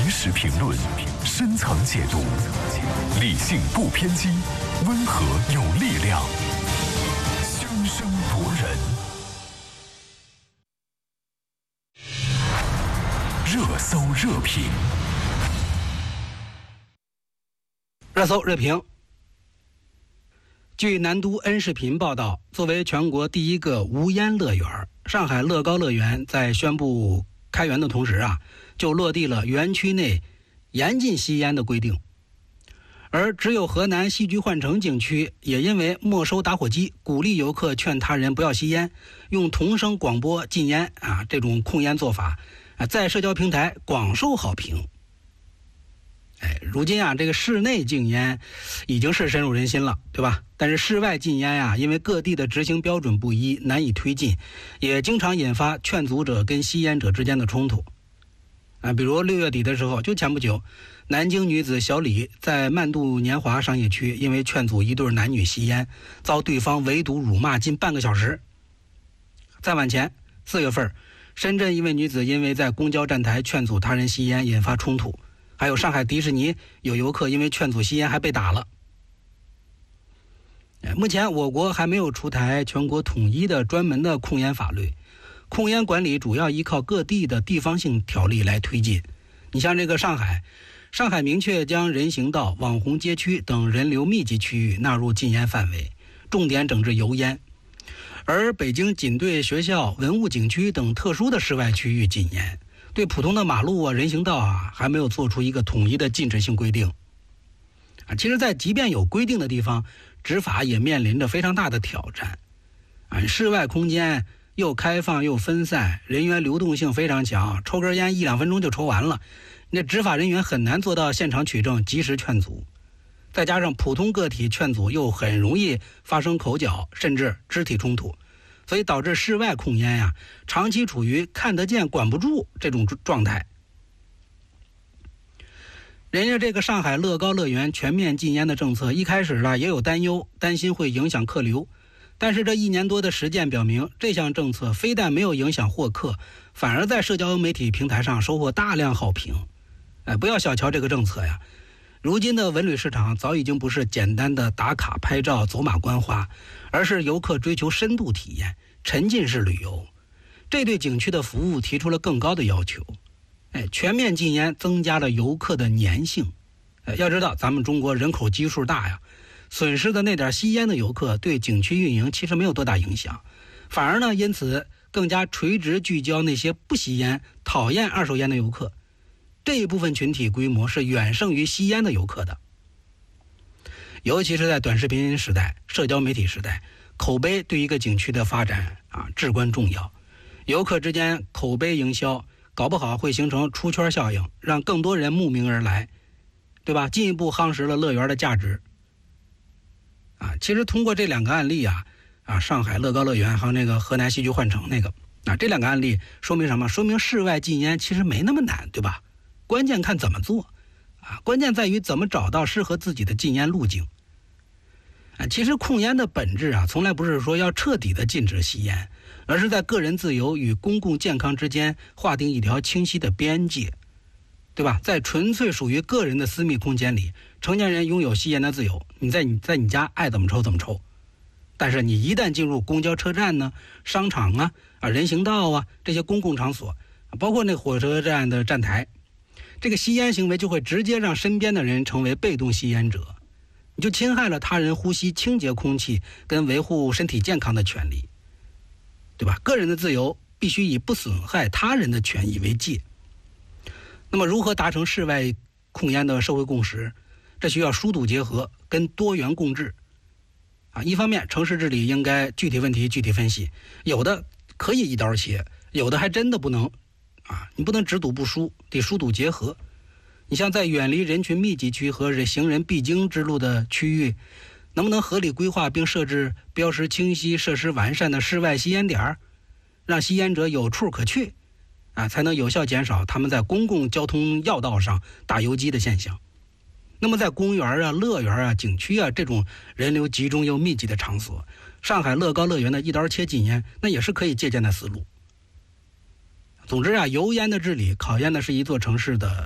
时评论，深层解读，理性不偏激，温和有力量，生生博人。热搜热评， 热搜热评。据南都 N 视频报道，作为全国第一个无烟乐园，上海乐高乐园在宣布开园的同时就落地了园区内严禁吸烟的规定。而只有河南戏剧幻城景区也因为没收打火机，鼓励游客劝他人不要吸烟，用童声广播禁烟这种控烟做法在社交平台广受好评。如今这个室内禁烟已经是深入人心了，对吧？但是室外禁烟因为各地的执行标准不一，难以推进，也经常引发劝阻者跟吸烟者之间的冲突。比如6月底的时候，就前不久，南京女子小李在曼度年华商业区因为劝阻一对男女吸烟，遭对方围堵辱骂近半个小时。再往前，4月份，深圳一位女子因为在公交站台劝阻他人吸烟引发冲突。还有上海迪士尼有游客因为劝阻吸烟还被打了。目前我国还没有出台全国统一的专门的控烟法律，控烟管理主要依靠各地的地方性条例来推进。你像这个上海明确将人行道、网红街区等人流密集区域纳入禁烟范围，重点整治油烟。而北京仅对学校、文物景区等特殊的室外区域禁烟，对普通的马路人行道还没有做出一个统一的禁止性规定。其实在即便有规定的地方，执法也面临着非常大的挑战。室外空间又开放又分散，人员流动性非常强，抽根烟1-2分钟就抽完了，那执法人员很难做到现场取证及时劝阻。再加上普通个体劝阻又很容易发生口角甚至肢体冲突，所以导致室外控烟长期处于看得见管不住这种状态。人家这个上海乐高乐园全面禁烟的政策一开始也有担忧，担心会影响客流，但是这1年多的实践表明，这项政策非但没有影响获客，反而在社交媒体平台上收获大量好评。不要小瞧这个政策如今的文旅市场早已经不是简单的打卡拍照走马观花，而是游客追求深度体验、沉浸式旅游，这对景区的服务提出了更高的要求。全面禁烟增加了游客的粘性。要知道咱们中国人口基数大损失的那点吸烟的游客对景区运营其实没有多大影响，反而呢，因此更加垂直聚焦那些不吸烟、讨厌二手烟的游客。这一部分群体规模是远胜于吸烟的游客的。尤其是在短视频时代、社交媒体时代，口碑对一个景区的发展至关重要。游客之间口碑营销，搞不好会形成出圈效应，让更多人慕名而来，对吧？进一步夯实了乐园的价值。其实通过这2个案例上海乐高乐园还有那个河南戏剧幻城那个这2个案例说明什么？说明室外禁烟其实没那么难，对吧？关键看怎么做关键在于怎么找到适合自己的禁烟路径。其实控烟的本质从来不是说要彻底的禁止吸烟，而是在个人自由与公共健康之间划定一条清晰的边界，对吧？在纯粹属于个人的私密空间里，成年人拥有吸烟的自由，你在你家爱怎么抽怎么抽。但是你一旦进入公交车站呢、商场人行道这些公共场所，包括那火车站的站台，这个吸烟行为就会直接让身边的人成为被动吸烟者，你就侵害了他人呼吸清洁空气跟维护身体健康的权利，对吧？个人的自由必须以不损害他人的权益为界。那么如何达成室外控烟的社会共识？这需要疏堵结合跟多元共治一方面城市治理应该具体问题具体分析，有的可以一刀切，有的还真的不能你不能只堵不疏，得疏堵结合。你像在远离人群密集区和行人必经之路的区域，能不能合理规划并设置标识清晰、设施完善的室外吸烟点，让吸烟者有处可去才能有效减少他们在公共交通要道上打游击的现象。那么在公园乐园景区这种人流集中又密集的场所，上海乐高乐园的一刀切禁烟那也是可以借鉴的思路。总之油烟的治理考验的是一座城市的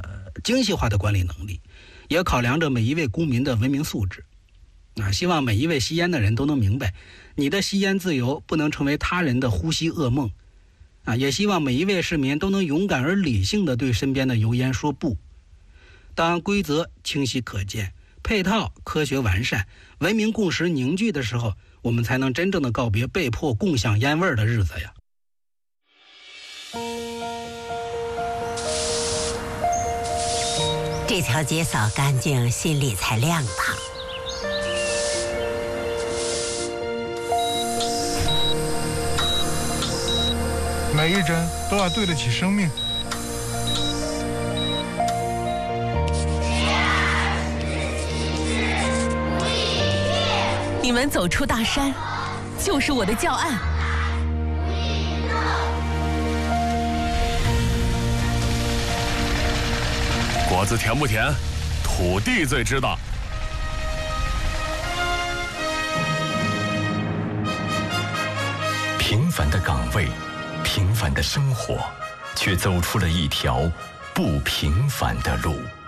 精细化的管理能力，也考量着每一位公民的文明素质。希望每一位吸烟的人都能明白，你的吸烟自由不能成为他人的呼吸噩梦。也希望每一位市民都能勇敢而理性地对身边的油烟说不。当规则清晰可见，配套科学完善，文明共识凝聚的时候，我们才能真正的告别被迫共享烟味的日子呀。 这条街扫干净，心里才亮堂。 每一针都要对得起生命。 你们走出大山，就是我的教案。 果子甜不甜，土地最知道。平凡的岗位，平凡的生活，却走出了一条不平凡的路。